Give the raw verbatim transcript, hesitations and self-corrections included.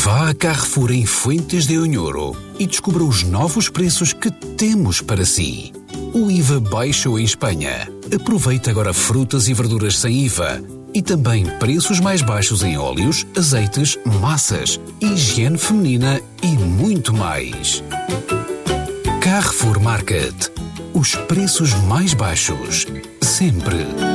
Vá a Carrefour em Fuentes de Onhoro e descubra os novos preços que temos para si. O I V A baixou em Espanha. Aproveite agora frutas e verduras sem I V A e também preços mais baixos em óleos, azeites, massas, higiene feminina e muito mais. Carrefour Market. Os preços mais baixos. Sempre.